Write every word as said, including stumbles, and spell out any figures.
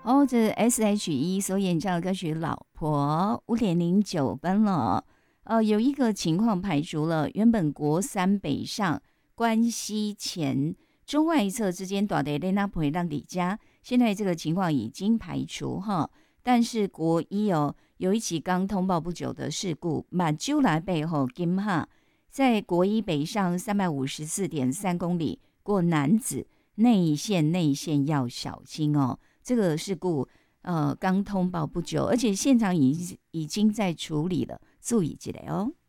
哦，这 S H E 所演唱的歌曲《老婆》五点零九分了。呃，有一个情况排除了，原本国三北上关西前中外一侧之间短的雷纳普让里加，现在这个情况已经排除哈。但是国一哦，有一起刚通报不久的事故，马鸠来背后金哈，在国一北上三百五十四点三公里过南子内线，内线要小心哦。这个事故呃刚通报不久，而且现场已已经在处理了，注意起来哦。